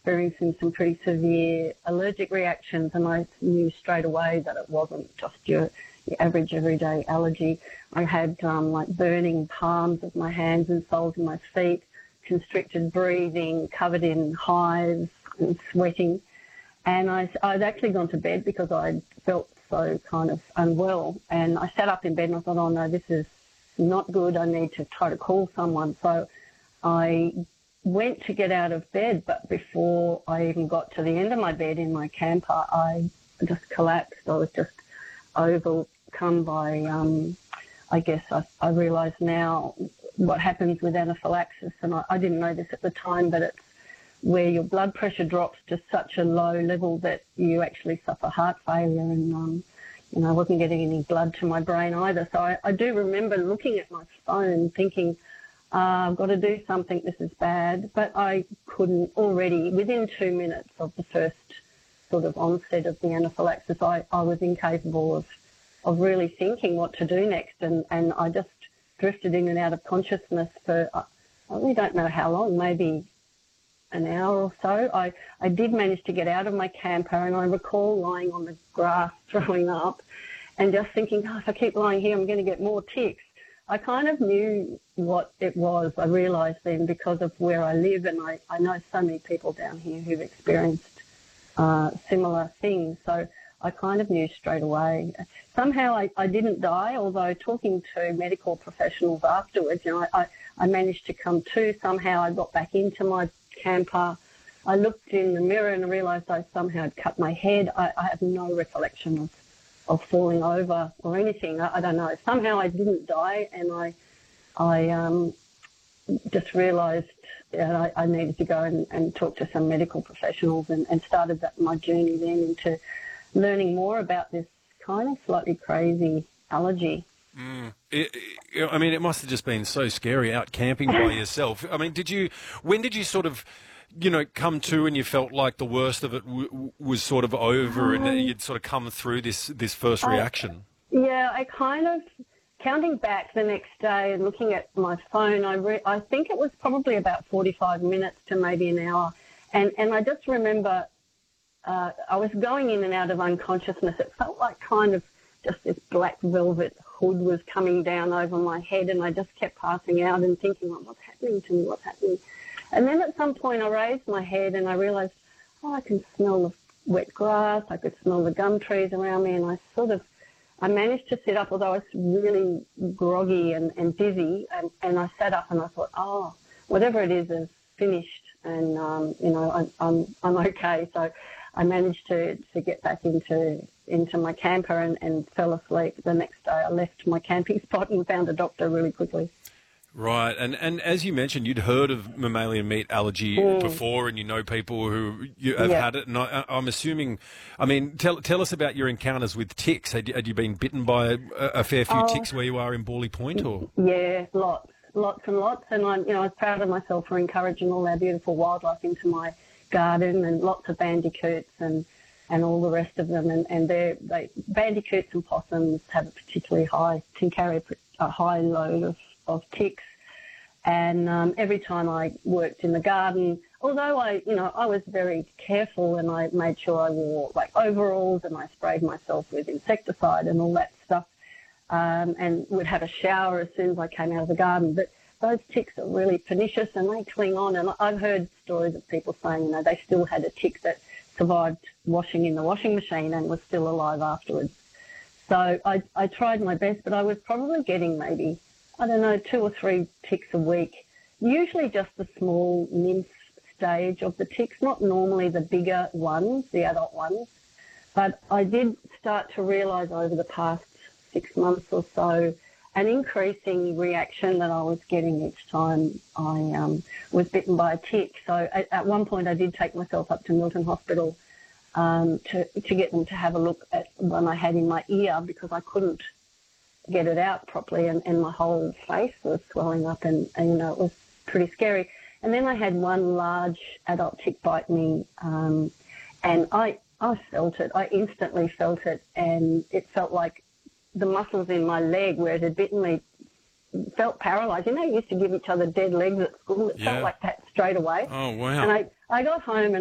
experiencing some pretty severe allergic reactions, and I knew straight away that it wasn't just your average everyday allergy. I had like burning palms of my hands and soles of my feet, constricted breathing, covered in hives and sweating. And I'd actually gone to bed because I felt so kind of unwell. And I sat up in bed and I thought, oh no, this is not good. I need to try to call someone. So I went to get out of bed, but before I even got to the end of my bed in my camper, I just collapsed. I was just overcome by, I guess I realise now what happens with anaphylaxis, and I didn't know this at the time, but it's where your blood pressure drops to such a low level that you actually suffer heart failure, and I wasn't getting any blood to my brain either. So I do remember looking at my phone thinking, I've got to do something, this is bad, but I couldn't already, within 2 minutes of the first sort of onset of the anaphylaxis, I was incapable of really thinking what to do next, and I just drifted in and out of consciousness for, I really don't know how long, maybe an hour or so. I did manage to get out of my camper, and I recall lying on the grass throwing up and just thinking, if I keep lying here, I'm going to get more ticks. I kind of knew what it was. I realised then because of where I live, and I know so many people down here who've experienced similar things. So I kind of knew straight away. Somehow I didn't die, although talking to medical professionals afterwards, I managed to come to. Somehow I got back into my camper. I looked in the mirror and realised I somehow had cut my head. I have no recollection of falling over or anything. I don't know. Somehow I didn't die, and I just realised that I needed to go and talk to some medical professionals, and started my journey then into learning more about this kind of slightly crazy allergy. It must have just been so scary out camping by yourself. I mean, when did you sort of, come to and you felt like the worst of it was sort of over, and you'd sort of come through this first reaction? I kind of, counting back the next day and looking at my phone, I think it was probably about 45 minutes to maybe an hour. And I just remember I was going in and out of unconsciousness. It felt like kind of just this black velvet hood was coming down over my head, and I just kept passing out and thinking, what's happening to me, what's happening? And then at some point I raised my head and I realised, I can smell the wet grass, I could smell the gum trees around me, and I managed to sit up, although I was really groggy and dizzy, and I sat up and I thought, whatever it is finished, and, I'm okay. So I managed to get back into my camper and fell asleep. The next day I left my camping spot and found a doctor really quickly. Right, and as you mentioned, you'd heard of mammalian meat allergy before, and you know people who have had it, and I'm assuming, tell us about your encounters with ticks. Had you been bitten by a fair few ticks where you are in Borley Point? Or? Yeah, lots and lots, and I was proud of myself for encouraging all our beautiful wildlife into my garden, and lots of bandicoots and all the rest of them, and bandicoots and possums have a particularly can carry a high load of ticks, and every time I worked in the garden, although I was very careful, and I made sure I wore like overalls, and I sprayed myself with insecticide and all that stuff, and would have a shower as soon as I came out of the garden. But those ticks are really pernicious, and they cling on, and I've heard stories of people saying, they still had a tick that survived washing in the washing machine and was still alive afterwards. So I tried my best, but I was probably getting maybe, 2 or 3 ticks a week, usually just the small nymph stage of the ticks, not normally the bigger ones, the adult ones. But I did start to realise over the past 6 months or so an increasing reaction that I was getting each time I was bitten by a tick. So at one point I did take myself up to Milton Hospital to get them to have a look at one I had in my ear, because I couldn't get it out properly, and my whole face was swelling up, and it was pretty scary. And then I had one large adult tick bite me, and I felt it. I instantly felt it, and it felt like the muscles in my leg where it had bitten me felt paralysed. You used to give each other dead legs at school. It felt like that straight away. Oh, wow. And I got home and